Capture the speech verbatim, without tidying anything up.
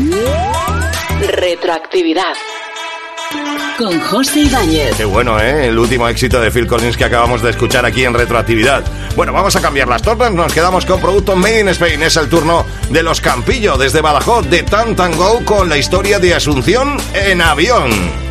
Retroactividad. Con José Ibáñez. Qué bueno, ¿eh? El último éxito de Phil Collins que acabamos de escuchar aquí en Retroactividad. Bueno, vamos a cambiar las tornas. Nos quedamos con productos Made in Spain. Es el turno de los Campillo desde Badajoz, de Tan Tan Go, con la historia de Asunción en avión.